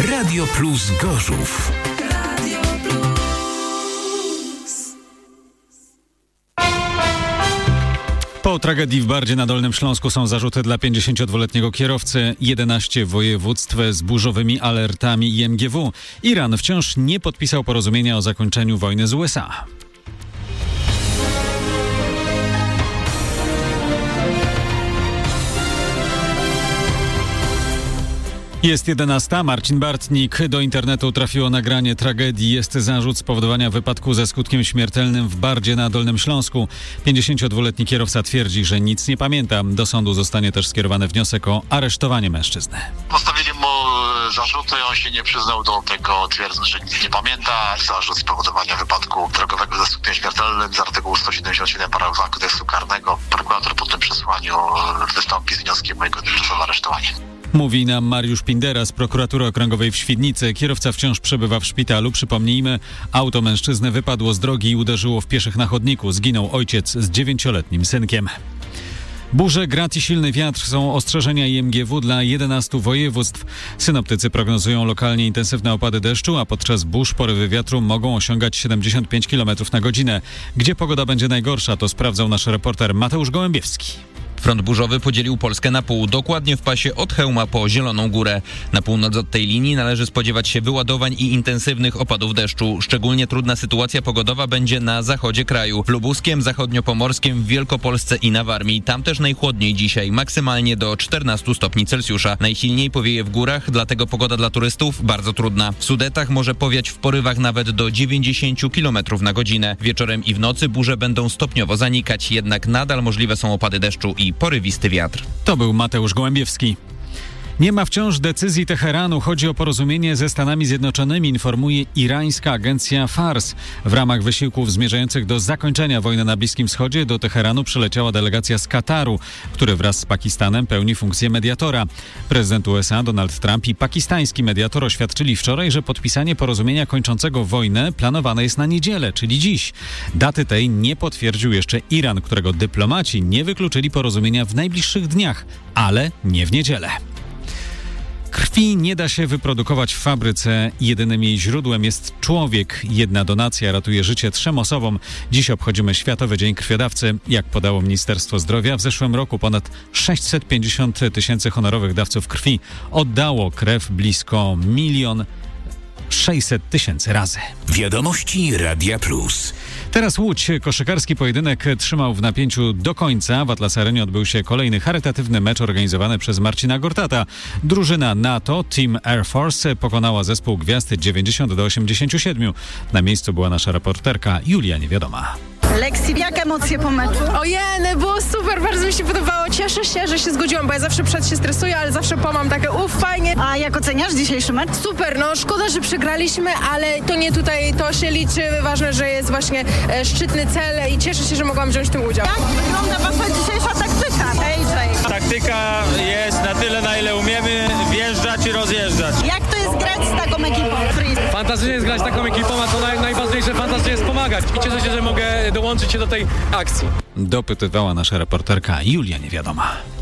Radio Plus Gorzów. Po tragedii w Bardzie na Dolnym Śląsku są zarzuty dla 52-letniego kierowcy. 11 województw z burzowymi alertami IMGW. Iran wciąż nie podpisał porozumienia o zakończeniu wojny z USA. Jest 11. Marcin Bartnik. Do internetu trafiło nagranie tragedii. Jest zarzut spowodowania wypadku ze skutkiem śmiertelnym w Bardzie na Dolnym Śląsku. 52-letni kierowca twierdzi, że nic nie pamięta. Do sądu zostanie też skierowany wniosek o aresztowanie mężczyzny. Postawili mu zarzuty, on się nie przyznał do tego, twierdząc, że nic nie pamięta. Zarzut spowodowania wypadku drogowego ze skutkiem śmiertelnym z artykułu 177 paragraf kodeksu karnego. Prokurator po tym przesłaniu wystąpi z wnioskiem o jego tymczasowe aresztowanie. Mówi nam Mariusz Pindera z Prokuratury Okręgowej w Świdnicy. Kierowca wciąż przebywa w szpitalu. Przypomnijmy, auto mężczyzny wypadło z drogi i uderzyło w pieszych na chodniku. Zginął ojciec z 9-letnim synkiem. Burze, grad i silny wiatr są ostrzeżenia IMGW dla 11 województw. Synoptycy prognozują lokalnie intensywne opady deszczu, a podczas burz porywy wiatru mogą osiągać 75 km na godzinę. Gdzie pogoda będzie najgorsza, to sprawdzał nasz reporter Mateusz Gołębiewski. Front burzowy podzielił Polskę na pół, dokładnie w pasie od Chełma po Zieloną Górę. Na północ od tej linii należy spodziewać się wyładowań i intensywnych opadów deszczu. Szczególnie trudna sytuacja pogodowa będzie na zachodzie kraju. W Lubuskiem, zachodniopomorskim, w Wielkopolsce i na Warmii. Tam też najchłodniej dzisiaj, maksymalnie do 14 stopni Celsjusza. Najsilniej powieje w górach, dlatego pogoda dla turystów bardzo trudna. W Sudetach może powiać w porywach nawet do 90 km na godzinę. Wieczorem i w nocy burze będą stopniowo zanikać, jednak nadal możliwe są opady deszczu i porywisty wiatr. To był Mateusz Gołębiewski. Nie ma wciąż decyzji Teheranu. Chodzi o porozumienie ze Stanami Zjednoczonymi, informuje irańska agencja Fars. W ramach wysiłków zmierzających do zakończenia wojny na Bliskim Wschodzie do Teheranu przyleciała delegacja z Kataru, który wraz z Pakistanem pełni funkcję mediatora. Prezydent USA Donald Trump i pakistański mediator oświadczyli wczoraj, że podpisanie porozumienia kończącego wojnę planowane jest na niedzielę, czyli dziś. Daty tej nie potwierdził jeszcze Iran, którego dyplomaci nie wykluczyli porozumienia w najbliższych dniach, ale nie w niedzielę. Krwi nie da się wyprodukować w fabryce. Jedynym jej źródłem jest człowiek. Jedna donacja ratuje życie 3 osobom. Dziś obchodzimy Światowy Dzień Krwiodawcy. Jak podało Ministerstwo Zdrowia, w zeszłym roku ponad 650 000 honorowych dawców krwi oddało krew blisko 1 600 000 razy. Wiadomości Radia Plus. Teraz Łódź. Koszykarski pojedynek trzymał w napięciu do końca. W Atlas Arenie odbył się kolejny charytatywny mecz organizowany przez Marcina Gortata. Drużyna NATO Team Air Force pokonała zespół Gwiazd 90-87. Na miejscu była nasza reporterka Julia Niewiadoma. Leksy, jak emocje po meczu? Ojej, było super, bardzo mi się podobało. Cieszę się, że się zgodziłam, bo ja zawsze przed się stresuję, ale zawsze mam takie fajnie. A jak oceniasz dzisiejszy mecz? Super, szkoda, że przegraliśmy, ale to nie tutaj, to się liczy. Ważne, że jest właśnie szczytny cel i cieszę się, że mogłam wziąć w tym udział. Jak wygląda wasza dzisiejsza taktyka, AJ? Taktyka jest na tyle, na ile umiemy wjeżdżać i rozjeżdżać. Jak to jest grać z taką ekipą? Fantastycznie jest grać z taką ekipą, a co najważniejsze, fantastycznie jest pomagać. I cieszę się, że mogę dołączyć się do tej akcji. Dopytywała nasza reporterka Julia Niewiadoma.